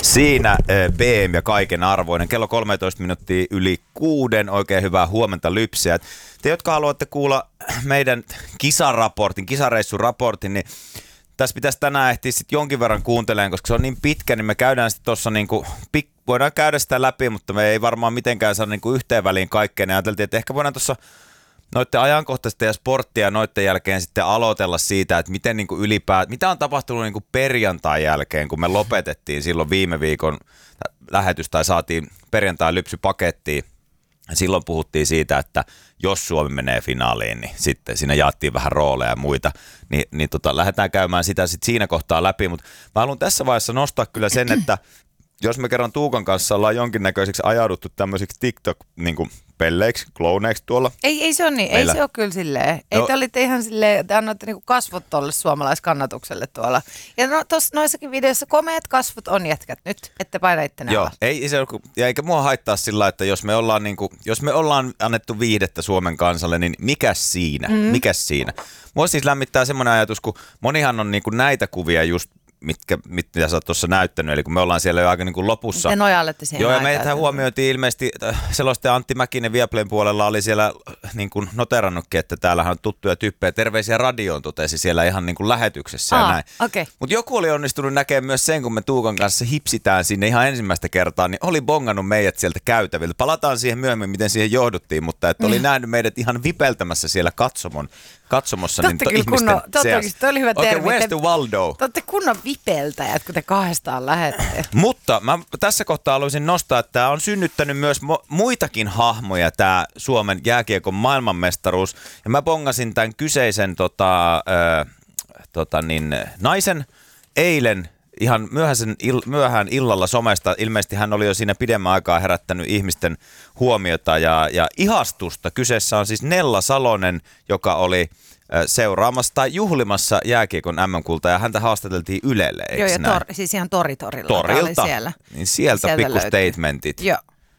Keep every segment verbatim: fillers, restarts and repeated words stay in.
Siinä B M ja kaiken arvoinen. Kello kolmetoista minuuttia yli kuuden. Oikein hyvää huomenta lypsiä. Te, jotka haluatte kuulla meidän kisaraportin, kisareissuraportin, niin tässä pitäisi tänään ehtiä sitten jonkin verran kuuntelemaan, koska se on niin pitkä, niin me käydään sitten tuossa niinku, voidaan käydä sitä läpi, mutta me ei varmaan mitenkään saada niinku yhteen väliin kaikkeen. Ja ajateltiin, että ehkä voidaan tuossa noiden ajankohtaisten ja sporttia noiden jälkeen sitten aloitella siitä, että miten niinku ylipäätään, mitä on tapahtunut niinku perjantain jälkeen, kun me lopetettiin silloin viime viikon lähetys tai saatiin perjantai lypsy pakettiin. Silloin puhuttiin siitä, että jos Suomi menee finaaliin, niin sitten siinä jaettiin vähän rooleja ja muita, niin, niin tota, lähdetään käymään sitä sitten siinä kohtaa läpi, mutta mä haluan tässä vaiheessa nostaa kyllä sen, että jos me kerran Tuukan kanssa ollaan jonkinnäköiseksi ajauduttu tämmöisiksi TikTok-pelleiksi, klooneiksi tuolla. Ei, ei se ole niin, meillä. Ei se ole kyllä silleen. Ei no, te olitte ihan silleen, te annoitte niinku kasvot tuolle suomalaiskannatukselle tuolla. Ja no, tuossa noissakin videoissa komeat kasvot on jätkät nyt, että paina ittene Joo, ei se ole, ja eikä mua haittaa sillä, että jos me ollaan, niinku, jos me ollaan annettu viihdettä Suomen kansalle, niin mikäs siinä, mm. mikäs siinä? Mua siis lämmittää semmoinen ajatus, kun monihan on niinku näitä kuvia just, mitkä, mit, mitä sä oot tuossa näyttänyt, eli kun me ollaan siellä jo aika niin kuin lopussa. Te nojallette siihen. Joo, ja meitä huomioitiin ilmeisesti, selostaja Antti Mäkinen Viaplayn puolella oli siellä niin kuin noterannutkin, että täällähän on tuttuja tyyppejä, terveisiä radioon totesi siellä ihan niin kuin lähetyksessä Aa, ja näin. Okay. Mutta joku oli onnistunut näkemään myös sen, kun me Tuukan kanssa hipsitään sinne ihan ensimmäistä kertaa, niin oli bongannut meidät sieltä käytäviltä. Palataan siihen myöhemmin, miten siihen johduttiin, mutta että oli nähnyt meidät ihan vipeltämässä siellä katsomon. Katsomossa, totta niin to, ihmisten kunno, seassa. Toi oli hyvä okay, termi. Where's the Waldo? Te olette kunnon vipeltäjät, kun te kahdestaan lähette. Mutta mä tässä kohtaa haluaisin nostaa, että tämä on synnyttänyt myös mo- muitakin hahmoja, tämä Suomen jääkiekon maailmanmestaruus. Ja mä bongasin tämän kyseisen tota, äh, tota niin, naisen eilen ihan myöhäisen il- myöhään illalla somesta. Ilmeisesti hän oli jo siinä pidemmän aikaa herättänyt ihmisten huomiota ja, ja ihastusta. Kyseessä on siis Nella Salonen, joka oli äh, seuraamassa tai juhlimassa jääkiekon äm äm-kultaa ja häntä haastateltiin Ylelle, eikö Joo, ja näin? tor- siis ihan toritorilla. Torilta, siellä. Niin sieltä, sieltä pikku löytyy statementit. Joo.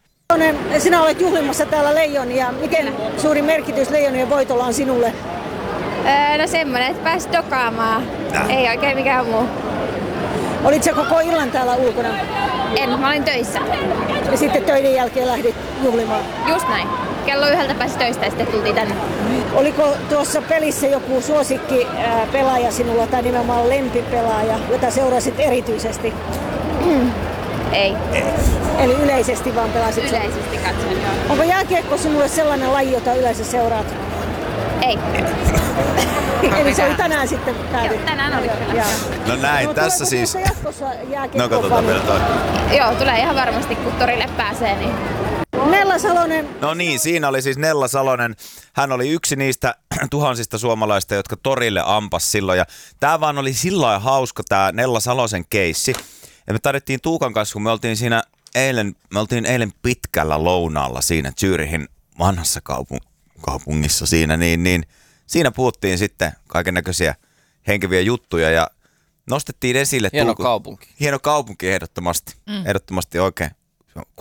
Sinä olet juhlimassa täällä Leijonia. Miten suuri merkitys Leijonien voitolla on sinulle? Öö, no semmoinen, että pääsi dokaamaan. Äh. Ei oikein mikään muu. Olitko koko illan täällä ulkona? En, mä olin töissä. Ja sitten töiden jälkeen lähdit juhlimaan? Just näin. Kello yhdeltä pääsi töistä ja sitten tultiin tänne. Oliko tuossa pelissä joku suosikki ää, pelaaja sinulla tai nimenomaan lempipelaaja, jota seurasit erityisesti? Ei. Eli yleisesti vaan pelasit? Yleisesti katson, joo. Onko jääkiekko sinulle sellainen laji, jota yleensä seuraat? Ei. Eli se oli tänään sitten päädyt? Joo, tänään oli kyllä. No näin, no, tässä siis... No katsotaan vielä toi. Joo, tulee ihan varmasti, kun torille pääsee. Niin. Nella Salonen. No niin, siinä oli siis Nella Salonen. Hän oli yksi niistä tuhansista suomalaista, jotka torille ampas silloin. Ja tää vaan oli sillä hauska tää Nella Salosen keissi. Ja me tarvittiin Tuukan kanssa, kun me oltiin siinä eilen, me oltiin eilen pitkällä lounaalla siinä Zürihin vanhassa kaupung- kaupungissa siinä, niin, niin siinä puhuttiin sitten kaikennäköisiä henkeviä juttuja ja nostettiin esille. Hieno Tuuku- kaupunki. Hieno kaupunki ehdottomasti, mm. ehdottomasti oikein,